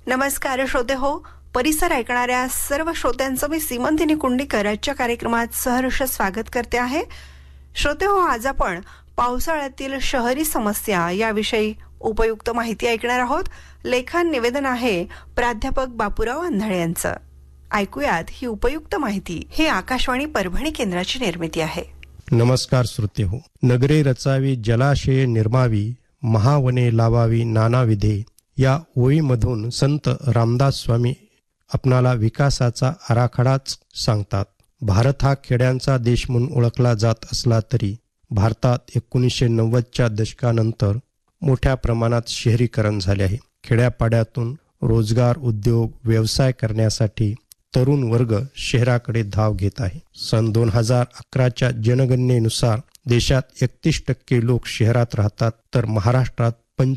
नमस्कार श्रोते हो, परिसर ऐकणाऱ्या सर्व श्रोत्यांचं मी सीमंतिनी कुंडीकर आजच्या कार्यक्रमात सहर्ष स्वागत करते आहे. श्रोते हो, आज आपण पावसाळ्यातील शहरी समस्या याविषयी उपयुक्त माहिती ऐकणार आहोत. लेखन निवेदन आहे प्राध्यापक बापूराव अंधाळे यांचं. ऐकूयात ही उपयुक्त माहिती. ही आकाशवाणी परभणी केंद्राची निर्मिती आहे. नमस्कार श्रोते हो. नगरे रचावी, जलाशये निर्मावी, महावने लावावी नानाविधे या ओळीमधून संत रामदास स्वामी आपणाला विकासाचा आराखडाच सांगतात. भारत हा खेड्यांचा देश म्हणून ओळखला जात असला तरी भारतात 1990च्या दशकानंतर मोठ्या प्रमाणात शहरीकरण झाले आहे. खेड्यापाड्यातून रोजगार, उद्योग, व्यवसाय करण्यासाठी तरुण वर्ग शहराकडे धाव घेत आहे. सन 2011च्या जनगणनेनुसार देशात 31% लोक शहरात राहतात, तर महाराष्ट्रात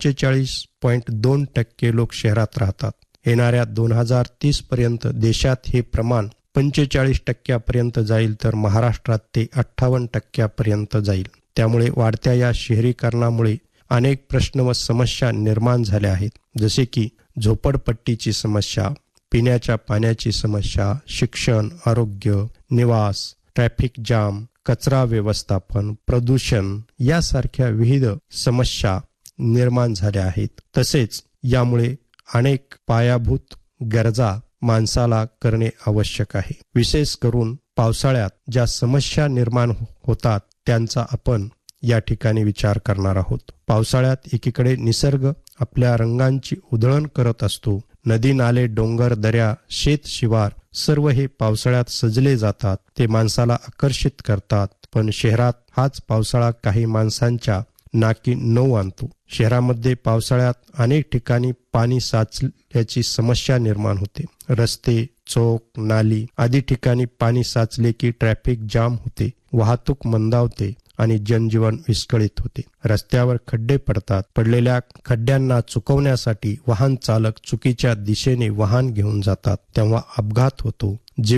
45.2% लोक शहरात राहतात. येणाऱ्या 2030 पर्यंत देशात हे प्रमाण 45% जाईल, तर महाराष्ट्रात ते 58% जाईल. त्यामुळे वाढत्या या शहरीकरणामुळे अनेक प्रश्न व समस्या निर्माण झाल्या आहेत, जसे की झोपडपट्टीची समस्या, पिण्याच्या पाण्याची समस्या, शिक्षण, आरोग्य, निवास, ट्रॅफिक जाम, कचरा व्यवस्थापन, प्रदूषण यासारख्या विविध समस्या निर्माण झाल्या आहेत. तसेच यामुळे अनेक पायाभूत गरजा माणसाला करणे आवश्यक आहे. विशेष करून पावसाळ्यात ज्या समस्या निर्माण होतात त्यांचा आपण या ठिकाणी विचार करणार आहोत. पावसाळ्यात एकीकडे निसर्ग आपल्या रंगांची उधळण करत असतो. नदी, नाले, डोंगर, दऱ्या, शेत, शिवार सर्व हे पावसाळ्यात सजले जातात. ते माणसाला आकर्षित करतात. पण शहरात हाच पावसाळा काही माणसांच्या नाकी नऊ आणतो. शहरामध्ये पावसाळ्यात अनेक ठिकाणी पाणी साचल्याची समस्या निर्माण होते. रस्ते, चौक, नाली आदी ठिकाणी पाणी साचले की ट्रॅफिक जाम होते, वाहतूक मंदावते आणि जनजीवन विस्कळीत होते. रस्त्यावर खड्डे पडतात. पडलेल्या खड्ड्यांना चुकवण्यासाठी वाहन चालक चुकीच्या दिशेने वाहन घेऊन जातात, तेव्हा अपघात होतो.